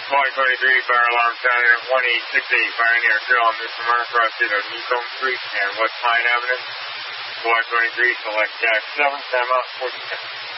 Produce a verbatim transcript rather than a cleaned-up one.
twenty twenty-three Fire Alarm County one eight six eight, Fire Near Trail on Mister Mark Cross Street of Newcomb Street and West Pine Avenue. twenty twenty-three, select Jack seven, time out, fourteen minutes.